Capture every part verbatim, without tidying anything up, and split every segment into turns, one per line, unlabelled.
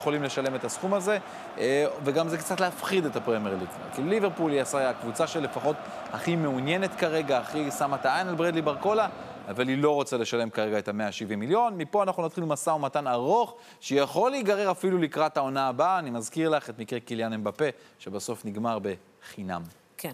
יכולים לשלם את הסכום הזה, וגם זה קצת להפחיד את הפרמייר ליג. כי ליברפול היא הקבוצה שלפחות הכי מעוניינת כרגע, הכי שמה את העין על ברדלי ברקולה, אבל היא לא רוצה לשלם כרגע את ה-מאה ושבעים מיליון. מפה אנחנו נתחיל מסע ומתן ארוך, שיכול להיגרר אפילו לקראת העונה הבאה. אני מזכיר לך את מקרה קיליאן אמבפה, שבסוף נגמר בחינם.
כן.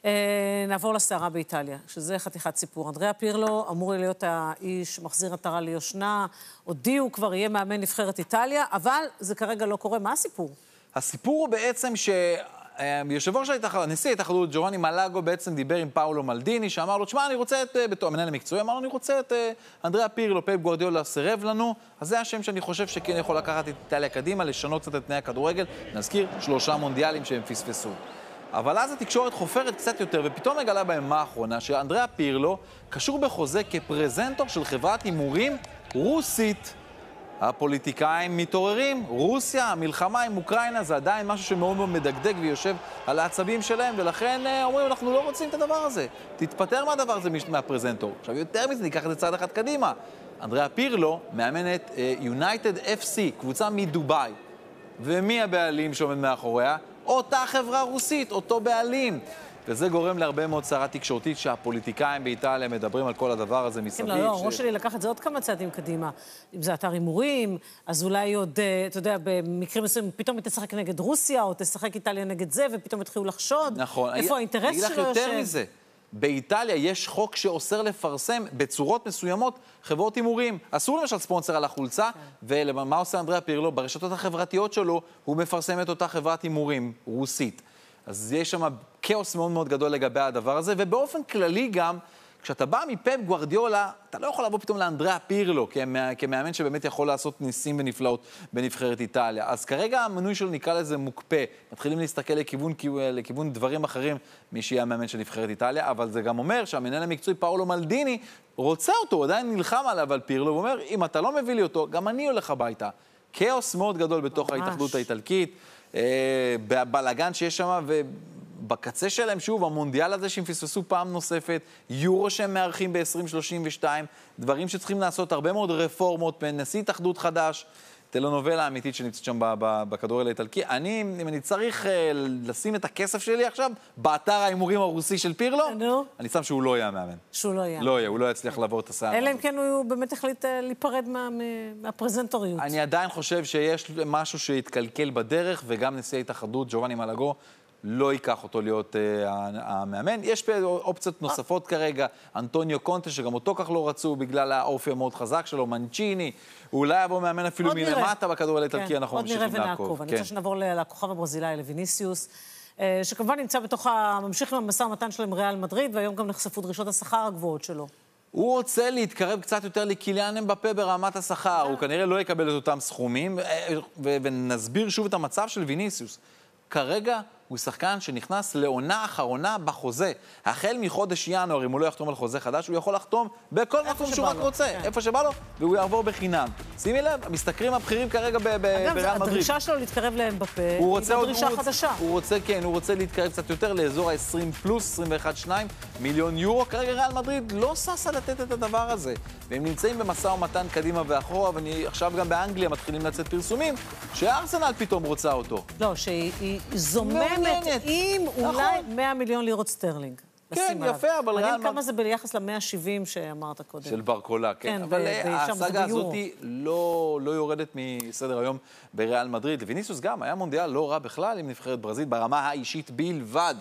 נעבור לסערה באיטליה, שזה חתיכת סיפור. אנדריאה פירלו אמור להיות האיש מחזיר עטרה ליושנה, הודיעו כבר יהיה מאמן נבחרת איטליה, אבל זה כרגע לא קורה. מה הסיפור?
הסיפור הוא בעצם ש... יושב ראש הנשיא ההתאחדות ג'ובאני מלאגו בעצם דיבר עם פאולו מלדיני, שאמר לו, תשמע, אני רוצה את, בתור המנהל המקצועי, אמר לו, אני רוצה את אנדריאה פירלו, פפ גוארדיולה סירב לנו, אז זה השם שאני חושב שכן יכול לקחת את איטליה קדימה, לשנות קצת את תנאי הכדורגל, נזכיר שלושה מונדיאלים שהם פספסו. אבל אז התקשורת חופרת קצת יותר, ופתאום מגלה בימה האחרונה שאנדריאה פירלו קשור בחוזה כפרזנטור של חברת הימורים רוסית. הפוליטיקאים מתעוררים, רוסיה, המלחמה עם אוקראינה, זה עדיין משהו שמאוד מאוד מדגדג ויושב על העצבים שלהם, ולכן אומרים, אנחנו לא רוצים את הדבר הזה. תתפטר מהדבר הזה מהפרזנטור. עכשיו, יותר מזה, ניקח את זה צעד אחד קדימה. אנדריאה פירלו מאמנת יונייטד אף סי, קבוצה מדובאי. ומי הבעלים שעומד מאחוריה? אותה חברה רוסית, אותו בעלים. וזה גורם להרבה מאוד סערה תקשורתית שהפוליטיקאים באיטליה מדברים על כל הדבר הזה מסביב.
כן, לא, לא, ראש שלי לקח את זה עוד כמה צעדים קדימה. אם זה אתר הימורים, אז אולי עוד, אתה יודע, במקרים מסוימים, פתאום היא תשחק נגד רוסיה, או תשחק איטליה נגד זה, ופתאום התחילו לחשוד.
נכון.
איפה האינטרס שלו?
אני אגיד לך יותר מזה. באיטליה יש חוק שאוסר לפרסם בצורות מסוימות חברות הימורים. אסור למשל ספונסר על החולצה, ומה עושה אנדריאה פירלו? ברשתות החברתיות שלו הוא מפרסם את אותה חברת הימורים רוסית. אז יש שם כאוס מאוד מאוד גדול לגבי הדבר הזה, ובאופן כללי גם, כשאתה בא מפפ גוארדיולה, אתה לא יכול לבוא פתאום לאנדריאה פירלו, כמאמן שבאמת יכול לעשות ניסים ונפלאות בנבחרת איטליה. אז כרגע המנוי שלו נקרא לזה מוקפא. מתחילים להסתכל לכיוון, לכיוון דברים אחרים מי שיהיה המאמן של נבחרת איטליה, אבל זה גם אומר שהמנהל המקצועי פאולו מלדיני רוצה אותו, הוא עדיין נלחם עליו על פירלו, הוא אומר, אם אתה לא מביא לי אותו, גם אני הולך הביתה. כאוס מאוד גדול בתוך ההתאחדות האיטלקית, בבלגן שיש שם, ובקצה שלהם שוב, המונדיאל הזה שהם פספסו פעם נוספת, יורו שהם מארחים ב-עשרים שלושים ושתיים, דברים שצריכים לעשות הרבה מאוד רפורמות, נשיא התאחדות חדש, טלנובלה האמיתית שנמצאת שם בכדורגל האיטלקי. אני, אם אני צריך לשים את הכסף שלי עכשיו, באתר ההימורים הרוסי של פירלו, אני שם שהוא לא יהיה המאמן.
שהוא לא יהיה.
לא יהיה, הוא לא יצליח לעבור את הסערה.
אלא אם כן הוא באמת החליט להיפרד מהפרזנטוריות.
אני עדיין חושב שיש משהו שהתקלקל בדרך, וגם נשיא ההתאחדות, ג'ובאני מלאגו, לא ייקח אותו להיות uh, המאמן. יש פה אופציות נוספות כרגע, אנטוניו קונטה, שגם אותו כך לא רצו בגלל האופי המאוד חזק שלו, מנצ'יני, אולי יבוא מאמן אפילו מלמטה בכדורגל האיטלקי, אנחנו ממשיכים לעקוב.
עוד נראה ונעקוב. אני רוצה שנעבור לכוכב הברזילאי, לויניסיוס, שכמובן נמצא בתוך ממשיך עם המשא ומתן שלו עם ריאל מדריד, והיום גם נחשפו דרישות השכר הגבוהות שלו.
הוא רוצה להתקרב קצת יותר לקיליאן אמבפה ברמת השכר, הוא כנראה לא יקבל את אותם סכומים, ונסביר שוב את המצב של ויניסיוס. כרגע הוא שחקן שנכנס לעונה אחרונה בחוזה. החל מחודש ינואר, אם הוא לא יחתום על חוזה חדש, הוא יכול לחתום בכל מקום שהוא רק רוצה, איפה שבא לו, והוא יעבור בחינם. שימי לב, המשתכרים הבכירים כרגע בריאל מדריד.
אגב, הדרישה שלו להתקרב לאמבפה היא דרישה חדשה.
הוא רוצה, כן, הוא רוצה להתקרב קצת יותר לאזור ה-עשרים פלוס, עשרים ואחת שניים מיליון יורו. כרגע ריאל מדריד לא ששה לתת את הדבר הזה. והם נמצאים במשא ומתן קדימה ואחורה, ועכשיו גם באנגליה מתחילים לצאת פרסומים, שארסנל פתאום רוצה אותו.
לא, שהיא זוממת עם אולי מאה מיליון לירות סטרלינג.
כן, יפה, אבל ריאל...
מעניין כמה זה ביחס ל-מאה שבעים שאמרת קודם.
של ברקולה, כן. אבל ההשגה הזאת לא יורדת מסדר היום בריאל מדריד. ויניסיוס גם היה מונדיאל לא רע בכלל עם נבחרת ברזיל, ברמה האישית בלבד.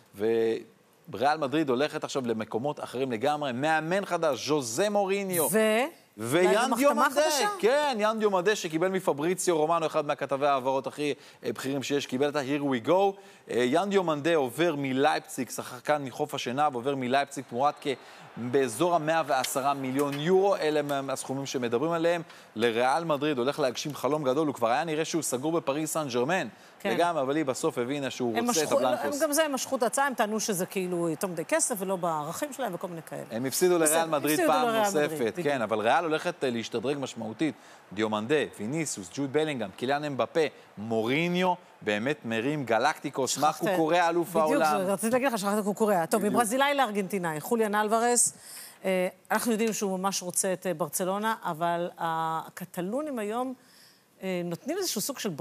וריאל מדריד הולכת עכשיו למקומות אחרים לגמרי. מאמן חדש, ז'וזה מוריניו.
ו...
ויאן דיומנדה, כן, יאן דיומנדה שקיבל מפבריציו רומנו, אחד מהכתבי העברות הכי בכירים שיש, קיבל את ה-Here we go. יאן דיומנדה עובר מלייפציג, שחקן מחוף השנהב, עובר מלייפציג תמורת באזור ה-מאה ועשרה מיליון יורו, אלה הסכומים שמדברים עליהם. לריאל מדריד הולך להגשים חלום גדול, הוא כבר היה נראה שהוא סגור בפריז סן ז'רמן, וגם אבל היא בסוף הבינה שהוא רוצה את הבלנקוס.
גם זה משכו את ההצעה, הם טענו שזה כאילו יותר מדי כסף ולא בערכים שלהם וכל מיני כאלה.
הם הפסידו לריאל מדריד פעם נוספת, כן, אבל ריאל הולכת להשתדרג משמעותית. דיומנדה, ויניסיוס, ג'וד בלינגהאם, קיליאן אמבפה, מוריניו, באמת מרים גלקטיקוס, מה קוקוריה אלוף העולם.
בדיוק, רציתי להגיד לך שכחת קוקוריה. טוב, מברזילאי לארגנטינאי, חוליאן אלוורס, אנחנו יודעים שהוא ממש רוצה את ברצלונה, אבל הקטלונים היום נותנים איזשהו סוג של